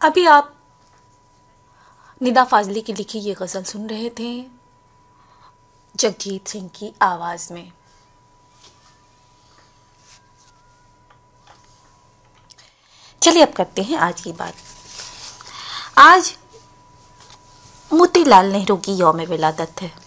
ابھی آپ ندا فاضلی کی لکھی یہ غزل سن رہے تھے جگجیت سنگھ کی آواز میں. چلیے اب کرتے ہیں آج کی بات. آج موتی لال نہرو کی یوم ولادت ہے.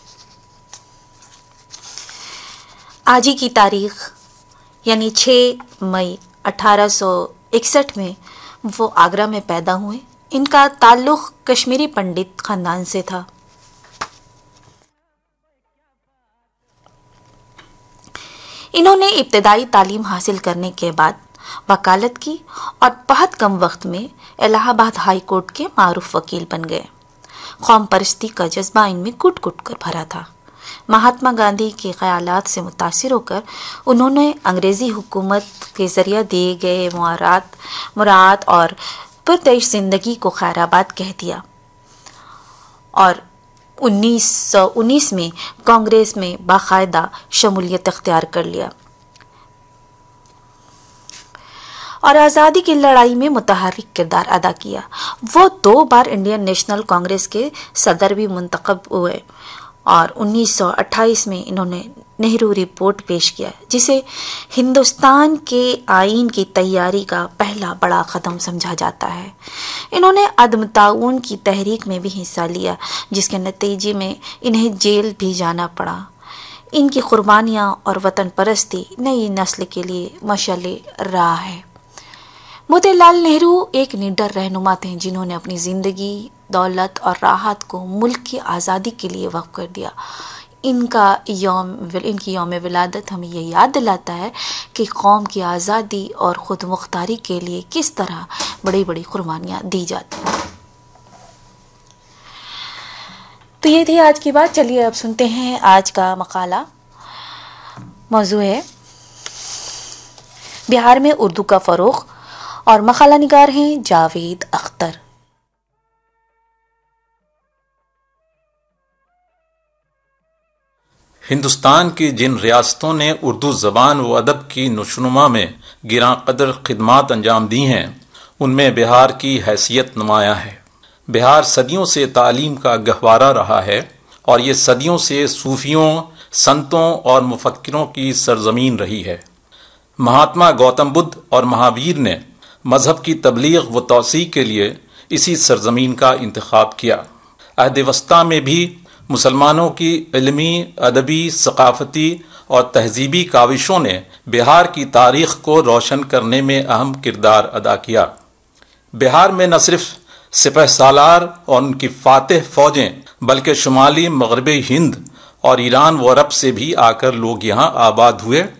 آج ہی کی تاریخ یعنی 6 مئی 1861 میں وہ آگرہ میں پیدا ہوئے. ان کا تعلق کشمیری پنڈت خاندان سے تھا. انہوں نے ابتدائی تعلیم حاصل کرنے کے بعد وکالت کی اور بہت کم وقت میں الہ آباد ہائی کورٹ کے معروف وکیل بن گئے. قوم پرستی کا جذبہ ان میں کٹ کٹ کر بھرا تھا. مہاتما گاندھی کے خیالات سے متاثر ہو کر انہوں نے انگریزی حکومت کے ذریعہ دیے گئے مراعات اور پردیش زندگی کو خیر آباد کہہ دیا اور 1919 میں کانگریس میں باقاعدہ شمولیت اختیار کر لیا اور آزادی کی لڑائی میں متحرک کردار ادا کیا. وہ 2 بار انڈین نیشنل کانگریس کے صدر بھی منتخب ہوئے اور 1928 میں انہوں نے نہرو رپورٹ پیش کیا جسے ہندوستان کے آئین کی تیاری کا پہلا بڑا قدم سمجھا جاتا ہے. انہوں نے عدم تعاون کی تحریک میں بھی حصہ لیا جس کے نتیجے میں انہیں جیل بھی جانا پڑا. ان کی قربانیاں اور وطن پرستی نئی نسل کے لیے مشعل راہ ہے. موتی لال نہرو ایک نڈر رہنما تھے جنہوں نے اپنی زندگی، دولت اور راحت کو ملک کی آزادی کے لیے وقف کر دیا. ان کی یوم ولادت ہمیں یہ یاد دلاتا ہے کہ قوم کی آزادی اور خود مختاری کے لیے کس طرح بڑی بڑی قربانیاں دی جاتی ہیں. تو یہ تھی آج کی بات. چلیے اب سنتے ہیں آج کا مقالہ. موضوع ہے بہار میں اردو کا فروغ اور مقالہ نگار ہیں جاوید اختر. ہندوستان کی جن ریاستوں نے اردو زبان و ادب کی نشوونما میں گراں قدر خدمات انجام دی ہیں ان میں بہار کی حیثیت نمایاں ہے. بہار صدیوں سے تعلیم کا گہوارہ رہا ہے اور یہ صدیوں سے صوفیوں، سنتوں اور مفکروں کی سرزمین رہی ہے. مہاتما گوتم بدھ اور مہاویر نے مذہب کی تبلیغ و توسیع کے لیے اسی سرزمین کا انتخاب کیا. عہد وسطیٰ میں بھی مسلمانوں کی علمی، ادبی، ثقافتی اور تہذیبی کاوشوں نے بہار کی تاریخ کو روشن کرنے میں اہم کردار ادا کیا. بہار میں نہ صرف سپہ سالار اور ان کی فاتح فوجیں بلکہ شمالی مغربی ہند اور ایران و عرب سے بھی آ کر لوگ یہاں آباد ہوئے